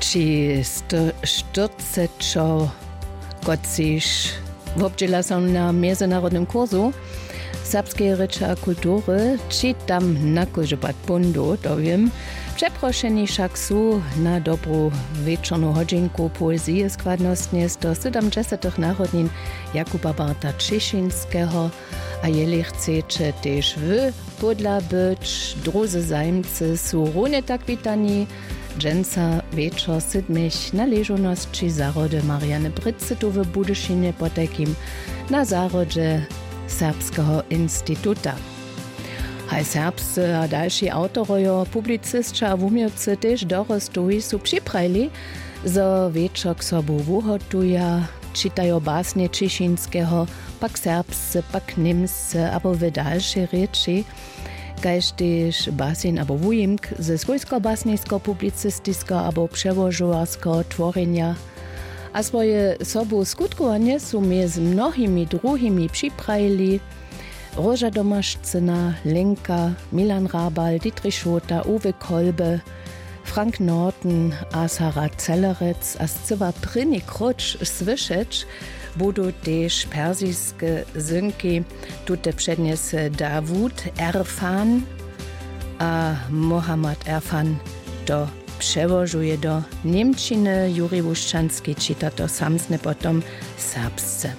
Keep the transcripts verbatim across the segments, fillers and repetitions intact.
Či štyrcečo kociš wobdziela som na międzynarodnym kursu serbskiej reči a kultury, či tam nakužować bundu, to wiem. Przeproszeni však sú na dobrú večernú hodinku poezije składnostne sto sedemdziesiątych narodnin Jakuba Barta Cieszyńskiego, a jeli chcecie też wy podla być, drodzy zajmcy sú równie tak witani. Dżęca wieczor siedmich na leżoności zarody Mariany Brytzy tu w Budyszynie, potakim na zarodzie Serbskiego Instytuta. Haj serbscy a dalsi autorojo, publicystča a wumiowcy też dorostowi su przyprajli, zo wieczor k sobu wuhotuja, czytajo basnie Cieszyńskiego, pak serbscy, pak niemscy, abo w dalsze rzeczy, kaž też basin abo wujimk ze swojsko-basniejsko, publicystysko abo przewożowarsko tworzenia. A swoje sobu skutkowanie su między mnohimi drugimi przyprajli Roža Domašcina, Lenka, Milan Rabal, Dietrich Schota, Uwe Kolbe, Frank Norton a Sara Zellerec a zcywa pryni kroč słyszeć budu też persijskie synki, tute przedniese Davud Erfan a Mohammad Erfan to przełożuje do Niemčiny, Juri Wuszczanski czyta to samsne potom serbsce.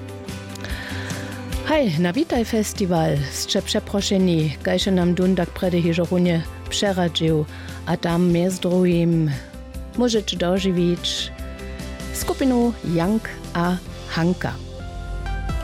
Hej, na Witaj Festival ste przeproszeni, kajże nam dundak predy hiżorunie przeradził, a tam między drugim możecie dożywić skupinu Jank a Hanka.